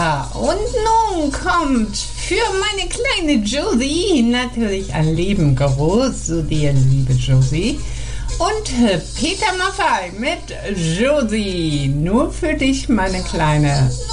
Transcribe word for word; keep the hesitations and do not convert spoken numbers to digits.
Ja, und nun kommt für meine kleine Josie natürlich ein Leben groß, so dir, liebe Josie. Und Peter Maffay mit Josie. Nur für dich, meine Kleine.